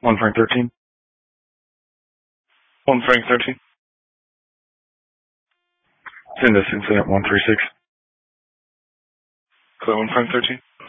1 Frank 13. 1 Frank 13. Send this incident 136. Clear 1 Frank 13.